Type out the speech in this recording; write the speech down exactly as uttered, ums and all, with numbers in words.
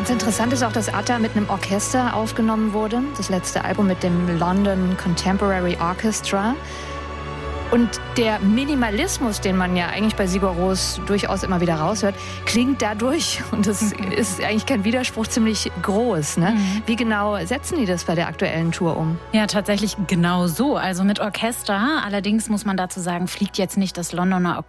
Ganz interessant ist auch, dass Atta mit einem Orchester aufgenommen wurde. Das letzte Album mit dem London Contemporary Orchestra. Und der Minimalismus, den man ja eigentlich bei Sigur Rós durchaus immer wieder raushört, klingt dadurch, und das mhm. ist eigentlich kein Widerspruch, ziemlich groß. Ne? Mhm. Wie genau setzen die das bei der aktuellen Tour um? Ja, tatsächlich genau so. Also mit Orchester. Allerdings muss man dazu sagen, fliegt jetzt nicht das Londoner